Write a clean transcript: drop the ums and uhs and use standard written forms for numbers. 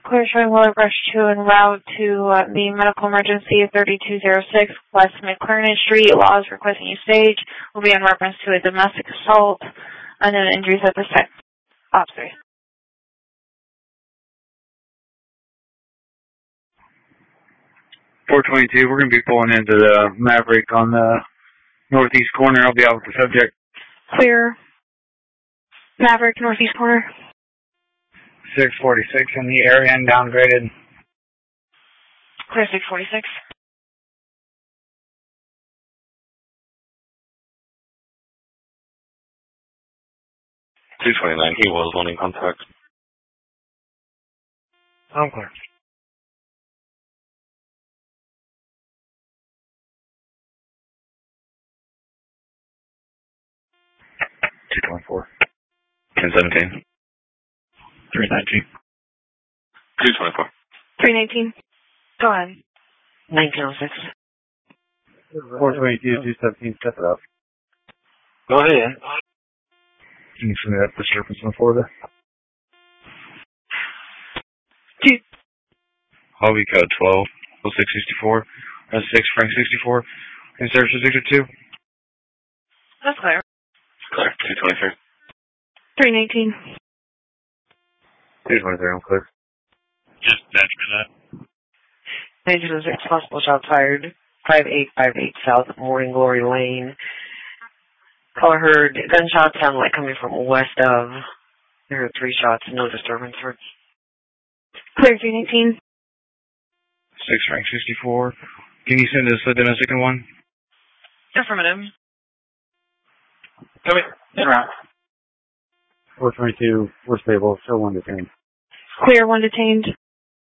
Clear showing Willow Brush 2 en route to the medical emergency 3206 West McClernand Street. Laws requesting you stage will be in reference to a domestic assault. Unknown injuries at this time. Officer. .422, we're going to be pulling into the Maverick on the northeast corner. I'll be out with the subject. Clear. Maverick, northeast corner. 646 in the area and downgraded. Clear 646. .229, he was wanting contact. I'm clear. .224. 1017. 319. 224. 319. Go ahead. 1906. 422, 217, step it up. Go ahead. Can you send me that disturbance in Florida? Hobby code 12, 0664, 6 Frank 64, and search 602. That's clear. Clear. 223. 319. 223, I'm clear. Just after that. 1906, possible shots fired. 5858 South Morning Glory Lane. Caller heard gunshots sound like coming from west of. There are 3 shots, no disturbance heard. Clear 319. 6 Frank 64. Can you send us a domestic one? Affirmative. Come here. In route. 422, we're stable, show 1 detained. Clear 1 detained.